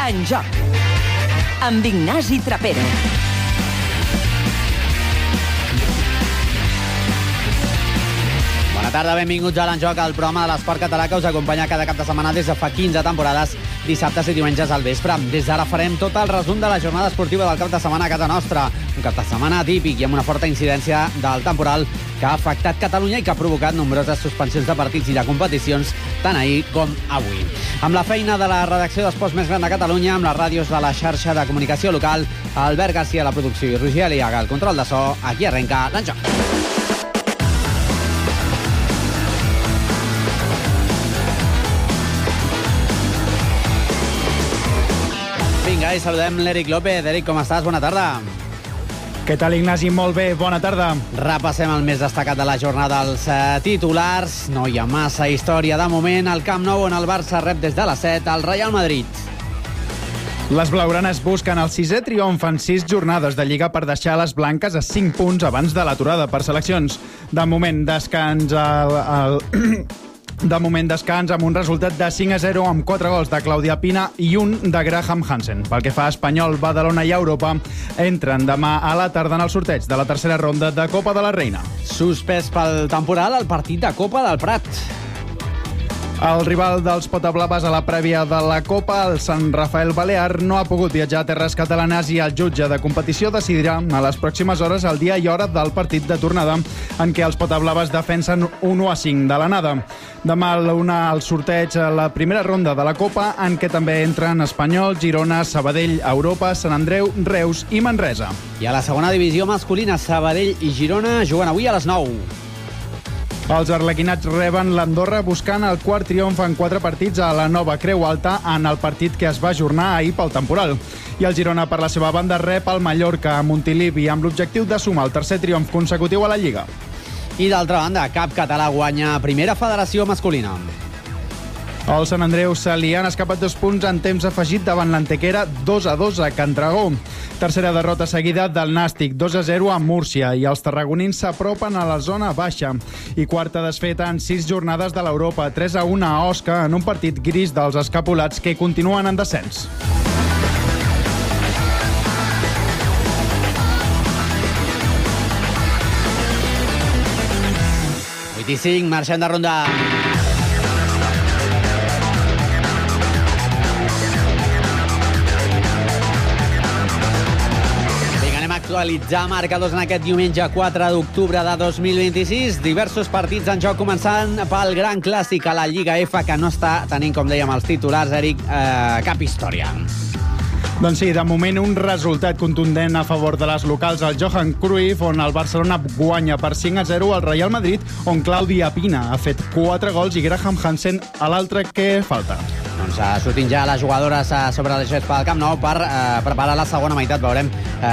En Joc, amb Ignasi Trapero. Bona tarda, benvinguts a l'En Joc, el programa de l'esport català que us acompanya cada cap de setmana des de fa 15 temporades, dissabtes i diumenges al vespre. Des d'ara farem tot el resum de la jornada esportiva del cap de setmana a casa nostra. Un cap de setmana atípic i amb una forta incidència del temporal que ha afectat Catalunya i que ha provocat nombroses suspensions de partits i de competicions, tant ahir com avui. Amb la feina de la redacció d'esports més gran de Catalunya, amb les ràdios de la xarxa de comunicació local, Albert Garcia a la producció i Roger Aliaga al control de so, aquí arrenca l'En Joc. Vinga, i saludem l'Eric López. Eric, com estàs? Bona tarda. Què tal, Ignasi? Molt bé, bona tarda. Repassem el més destacat de la jornada dels titulars. No hi ha massa història de moment al Camp Nou, on el Barça rep des de les 7 al Real Madrid. Les blaugranes busquen el 6è triomf en 6 jornades de Lliga per deixar les blanques a 5 punts abans de l'aturada per seleccions. De moment, descans amb un resultat de 5-0 amb 4 gols de Clàudia Pina i un de Graham Hansen. Pel que fa a Espanyol, Badalona i Europa, entren demà a la tarda en el sorteig de la tercera ronda de Copa de la Reina. Suspès pel temporal el partit de Copa del Prat. El rival dels potablaves a la prèvia de la Copa, el Sant Rafael Balear, no ha pogut viatjar a terres catalanes i el jutge de competició decidirà a les pròximes hores el dia i hora del partit de tornada en què els potablaves defensen 1-5 de l'anada. Demà al sorteig a la primera ronda de la Copa, en què també entren Espanyol, Girona, Sabadell, Europa, Sant Andreu, Reus i Manresa. I a la segona divisió masculina, Sabadell i Girona juguen avui a les 9. Els arlequinats reben l'Andorra buscant el quart triomf en 4 partits a la nova Creu Alta en el partit que es va ajornar ahir pel temporal. I el Girona, per la seva banda, rep el Mallorca a Montilivi amb l'objectiu de sumar el tercer triomf consecutiu a la Lliga. I d'altra banda, cap català guanya Primera Federació masculina. Al Sant Andreu se li han escapat 2 punts en temps afegit davant l'Antequera 2-2 a Can Dragó. Tercera derrota seguida del Nàstic 2-0 a Múrcia i els tarragonins s'apropen a la zona baixa. I quarta desfeta en 6 jornades de l'Europa, 3-1 a Osca en un partit gris dels escapulats que continuen en descens. I 5, marxem de ronda. Actualitzar marcadors en aquest diumenge 4 d'octubre de 2026. Diversos partits en joc, començant pel gran clàssic a la Lliga F, que no està tenint, com dèiem els titulars, Eric, cap història. Doncs sí, de moment un resultat contundent a favor de les locals al Johan Cruyff, on el Barcelona guanya per 5-0 al Real Madrid, on Clàudia Pina ha fet 4 gols i Graham Hansen a l'altre que falta. Doncs sortint ja les jugadores sobre la gespa del Camp Nou per preparar la segona meitat. Veurem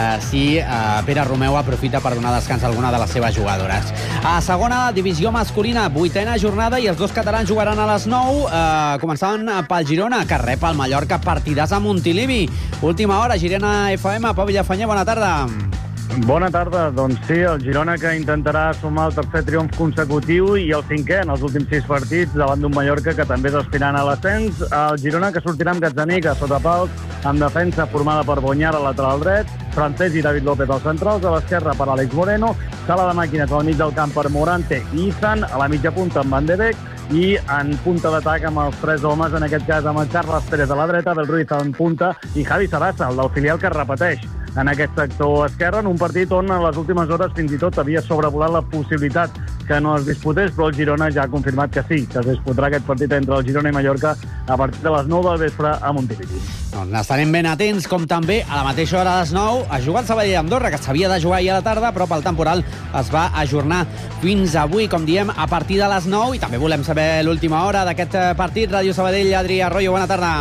si Pere Romeu aprofita per donar descans a alguna de les seves jugadores. A segona divisió masculina, 8a jornada, i els dos catalans jugaran a les 9, començant pel Girona, que rep el Mallorca, partidàs a Montilivi. Última hora, Girona FM, Pau Villafanyer, bona tarda. Bona tarda. Doncs sí, el Girona que intentarà sumar el tercer triomf consecutiu i el 5è en els últims 6 partits davant d'un Mallorca que també és aspirant a l'ascens. El Girona que sortirà amb Gazzaniga sota pals, amb defensa formada per Bonyar al lateral dret, Francés i David López als centrals, a l'esquerra per Àlex Moreno, sala de màquines al mig del camp per Morante i Izan, a la mitja punta amb Van de Beek, i en punta d'atac amb els 3 homes, en aquest cas amb el Carles Pérez a la dreta, Abel Ruiz en punta i Javi Sarasa, el del filial, que repeteix en aquest sector esquerre, en un partit on en les últimes hores fins i tot havia sobrevolat la possibilitat que no es disputés, però el Girona ja ha confirmat que sí, que es disputarà aquest partit entre el Girona i Mallorca a partir de les 9 del vespre a Montilivi. Doncs estarem ben atents, com també a la mateixa hora a les 9 a jugar el Sabadell Andorra, que s'havia de jugar ahir a la tarda, però pel temporal es va ajornar fins avui, com diem, a partir de les 9, i també volem saber l'última hora d'aquest partit. Ràdio Sabadell, Adri Arroyo, bona tarda.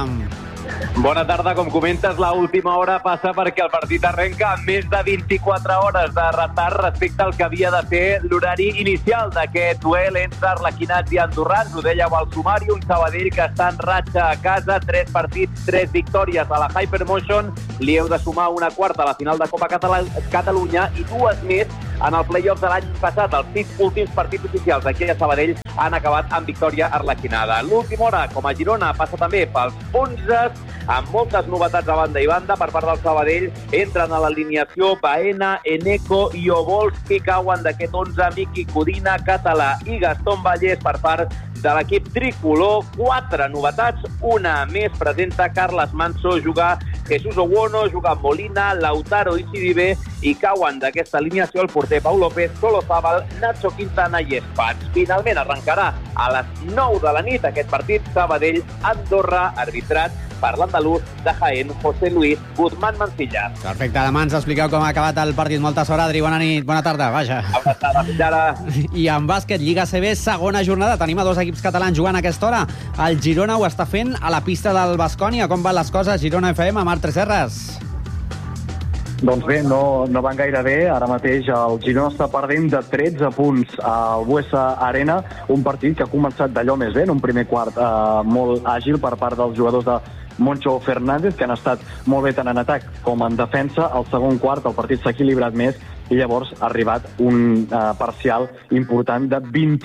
Bona tarda. Com comentes, l'última hora passa perquè el partit arrenca amb més de 24 hores de retard respecte al que havia de ser l'horari inicial d'aquest duel entre arlequinats i andorrans. Ho dèieu al sumari, un Sabadell que està en ratxa a casa, 3 partits, 3 victòries a la Hypermotion. Li heu de sumar una quarta a la final de Copa Catalunya i 2 més en el play-off de l'any passat. Els 6 últims partits oficials aquí a Sabadell han acabat amb victòria arlequinada. L'última hora, com a Girona, passa també pels 11, amb moltes novetats a banda i banda per part del Sabadell. Entren a l'alineació Baena, Eneco i Obolski, cauen d'aquest 11 Miqui Codina, Català i Gastón Vallès per part de l'equip tricolor. 4 novetats, una més presenta Carles Manso, jugar Jesús Owono, jugar Molina, Lautaro i Sidibe, i cauen d'aquesta alineació el porter Pau López, Solozábal, Nacho Quintana i Espats. Finalment arrencarà a les 9 de la nit aquest partit Sabadell-Andorra, arbitrat per l'andalús de Jaén, José Luis Guzmán Mancilla. Perfecte, demà ens expliqueu com ha acabat el partit. Molta sort, Adri, bona nit, bona tarda, vaja. Bona tarda, fins ara. I en bàsquet, Lliga CB, segona jornada. Tenim a 2 equips catalans jugant a aquesta hora. El Girona ho està fent a la pista del Baskonia. Com van les coses? Girona FM, Marc Tresserras. Doncs bé, no van gaire bé. Ara mateix el Girona està perdent de 13 punts al Buesa Arena, un partit que ha començat d'allò més bé, en un primer quart molt àgil per part dels jugadors de Moncho Fernández, que han estat molt bé tant en atac com en defensa. Al segon quart el partit s'ha equilibrat més i llavors ha arribat un parcial important de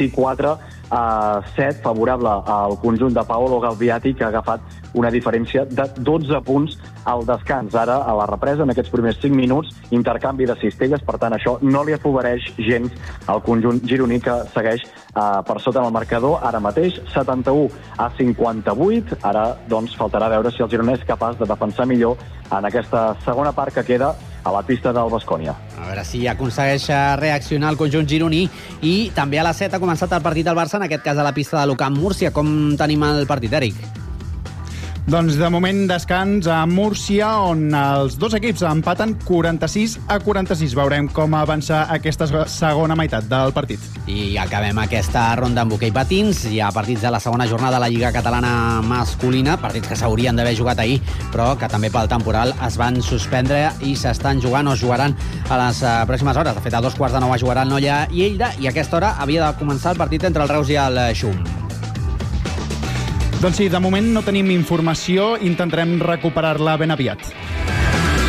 24-7 favorable al conjunt de Paolo Galbiati, que ha agafat una diferència de 12 punts al descans. Ara, a la represa, en aquests primers 5 minuts, intercanvi de cistelles, per tant, això no li afavoreix gens al conjunt gironí, que segueix per sota del marcador ara mateix, 71-58. Ara, doncs, faltarà veure si el Girona és capaç de defensar millor en aquesta segona part que queda a la pista del Baskonia. A veure si aconsegueix reaccionar el conjunt gironí. I també a les 7 ha començat el partit del Barça, en aquest cas a la pista de l'Ucamp Múrcia. Com tenim el partit, Eric? Doncs de moment descans a Múrcia, on els dos equips empaten 46-46. Veurem com avança aquesta segona meitat del partit. I acabem aquesta ronda amb hoquei patins. Hi ha partits de la segona jornada de la Lliga Catalana masculina, partits que s'haurien d'haver jugat ahir, però que també pel temporal es van suspendre i s'estan jugant o es jugaran a les pròximes hores. De fet, a 8:45 jugarà el Noia i Lleida, i a aquesta hora havia de començar el partit entre el Reus i el Xum. Doncs sí, de moment no tenim informació, intentarem recuperar-la ben aviat.